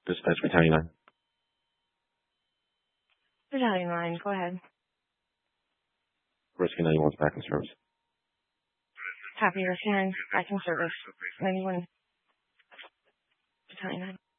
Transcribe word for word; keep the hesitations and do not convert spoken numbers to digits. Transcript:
Dispatch Battalion nine. Battalion nine, go ahead. Rescue ninety-one's back in service. Copy, Rescue nine, back in service. ninety-one, Battalion nine.